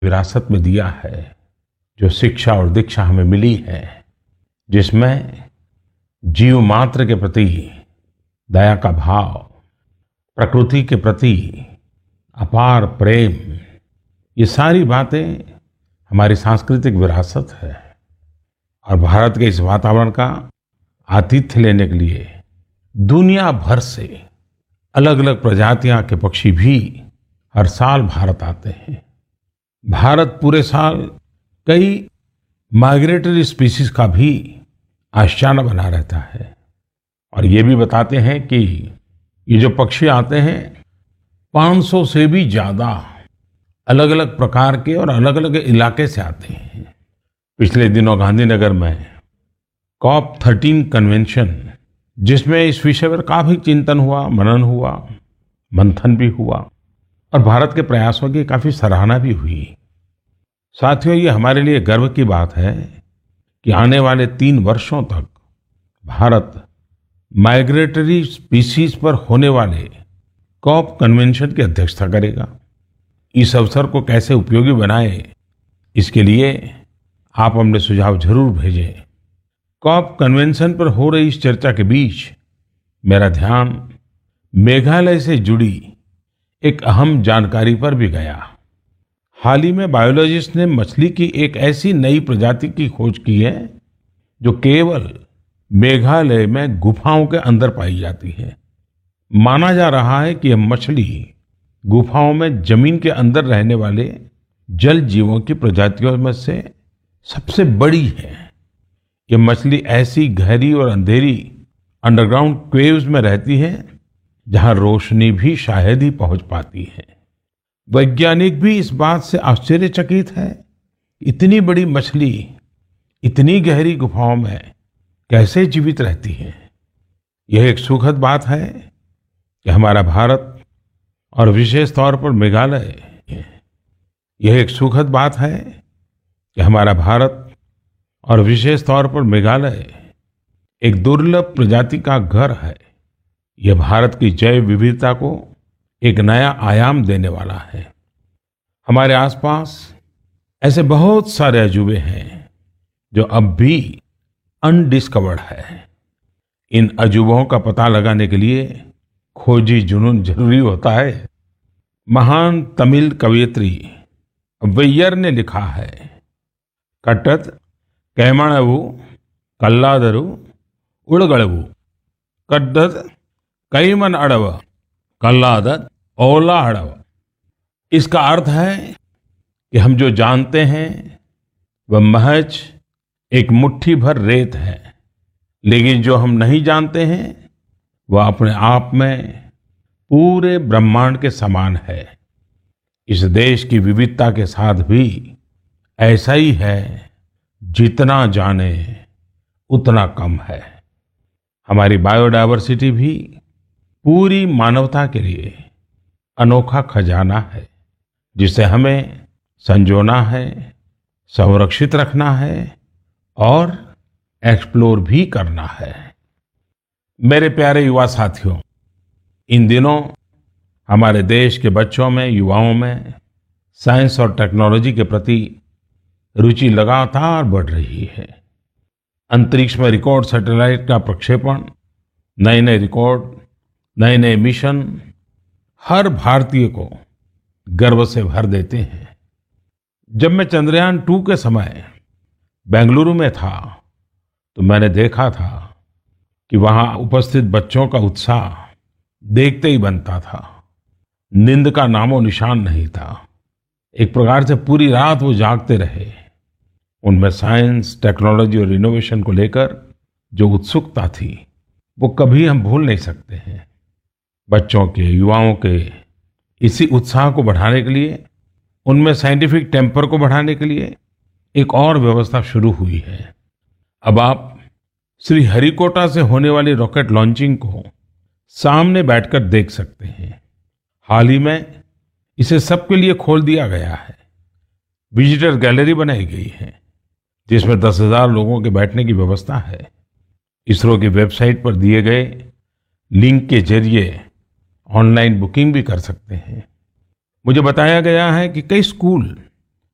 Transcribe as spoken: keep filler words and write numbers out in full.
विरासत में दिया है, जो शिक्षा और दीक्षा हमें मिली है, जिसमें जीव मात्र के प्रति दया का भाव, प्रकृति के प्रति अपार प्रेम, ये सारी बातें हमारी सांस्कृतिक विरासत है। और भारत के इस वातावरण का आतिथ्य लेने के लिए दुनिया भर से अलग अलग प्रजातियां के पक्षी भी हर साल भारत आते हैं। भारत पूरे साल कई माइग्रेटरी स्पीसीज का भी आशियाना बना रहता है। और ये भी बताते हैं कि ये जो पक्षी आते हैं पाँच सौ से भी ज्यादा अलग अलग प्रकार के और अलग अलग इलाके से आते हैं। पिछले दिनों गांधीनगर में कॉप थर्टीन कन्वेंशन, जिसमें इस विषय पर काफी चिंतन हुआ, मनन हुआ, मंथन भी हुआ और भारत के प्रयासों की काफी सराहना भी हुई। साथियों, ये हमारे लिए गर्व की बात है कि आने वाले तीन वर्षों तक भारत माइग्रेटरी स्पीसीज पर होने वाले कॉप कन्वेंशन की अध्यक्षता करेगा। इस अवसर को कैसे उपयोगी बनाए, इसके लिए आप अपने सुझाव जरूर भेजें। कॉप कन्वेंशन पर हो रही इस चर्चा के बीच मेरा ध्यान मेघालय से जुड़ी एक अहम जानकारी पर भी गया। हाल ही में बायोलॉजिस्ट ने मछली की एक ऐसी नई प्रजाति की खोज की है जो केवल मेघालय में गुफाओं के अंदर पाई जाती है। माना जा रहा है कि यह मछली गुफाओं में जमीन के अंदर रहने वाले जल जीवों की प्रजातियों में से सबसे बड़ी है। ये मछली ऐसी गहरी और अंधेरी अंडरग्राउंड केव्स में रहती है जहां रोशनी भी शायद ही पहुंच पाती है। वैज्ञानिक भी इस बात से आश्चर्यचकित है, इतनी बड़ी मछली इतनी गहरी गुफाओं में कैसे जीवित रहती है। यह एक सुखद बात है कि हमारा भारत और विशेष तौर पर मेघालय, यह एक सुखद बात है कि हमारा भारत और विशेष तौर पर मेघालय एक दुर्लभ प्रजाति का घर है। यह भारत की जैव विविधता को एक नया आयाम देने वाला है। हमारे आसपास ऐसे बहुत सारे अजूबे हैं जो अब भी अनडिस्कवर्ड है। इन अजूबों का पता लगाने के लिए खोजी जुनून जरूरी होता है। महान तमिल कवयित्री वैयर ने लिखा है, कट्टत कैमणवु कल्लादरु उड़गड़वु कड्डत कैमन अड़व कल्लादत ओला अड़व। इसका अर्थ है कि हम जो जानते हैं वह महज एक मुट्ठी भर रेत है, लेकिन जो हम नहीं जानते हैं वह अपने आप में पूरे ब्रह्मांड के समान है। इस देश की विविधता के साथ भी ऐसा ही है, जितना जाने उतना कम है। हमारी बायोडायवर्सिटी भी पूरी मानवता के लिए अनोखा खजाना है, जिसे हमें संजोना है, संरक्षित रखना है और एक्सप्लोर भी करना है। मेरे प्यारे युवा साथियों, इन दिनों हमारे देश के बच्चों में, युवाओं में साइंस और टेक्नोलॉजी के प्रति रुचि लगातार बढ़ रही है। अंतरिक्ष में रिकॉर्ड सैटेलाइट का प्रक्षेपण, नए नए रिकॉर्ड, नए नए मिशन हर भारतीय को गर्व से भर देते हैं। जब मैं चंद्रयान टू के समय बेंगलुरु में था तो मैंने देखा था कि वहां उपस्थित बच्चों का उत्साह देखते ही बनता था। नींद का नामो निशान नहीं था। एक प्रकार से पूरी रात वो जागते रहे। उनमें साइंस, टेक्नोलॉजी और इनोवेशन को लेकर जो उत्सुकता थी वो कभी हम भूल नहीं सकते हैं। बच्चों के, युवाओं के इसी उत्साह को बढ़ाने के लिए, उनमें साइंटिफिक टेम्पर को बढ़ाने के लिए एक और व्यवस्था शुरू हुई है। अब आप श्री हरिकोटा से होने वाली रॉकेट लॉन्चिंग को सामने बैठकर देख सकते हैं। हाल ही में इसे सबके लिए खोल दिया गया है। विजिटर गैलरी बनाई गई है जिसमें दस हजार लोगों के बैठने की व्यवस्था है। इसरो की वेबसाइट पर दिए गए लिंक के जरिए ऑनलाइन बुकिंग भी कर सकते हैं। मुझे बताया गया है कि कई स्कूल